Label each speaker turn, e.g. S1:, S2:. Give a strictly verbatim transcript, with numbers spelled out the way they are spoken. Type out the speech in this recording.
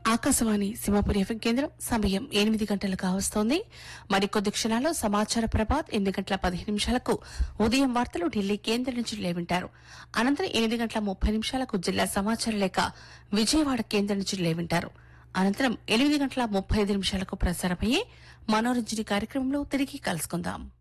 S1: Akashvani Simhapuri FM కేంద్రం సమయం ఎనిమిది గంటలు కావస్తోంది. మరికొద్ది క్షణాల్లో సమాచార ప్రభాత్ ఎనిమిది గంటల పదిహేను నిమిషాలకు ఉదయం వార్తలు ఢిల్లీ కేంద్రం నుంచి లేవింటారు. అనంతరం ఎనిమిది గంటల ముప్పై నిమిషాలకు జిల్లా సమాచార లేఖ విజయవాడ కేంద్రం నుంచి లేవింటారు. అనంతరం ఎనిమిది గంటల ముప్పై ఐదు నిమిషాలకు ప్రసారమయ్యే మనోరంజని కార్యక్రమంలో తిరిగి కలుసుకుందాం.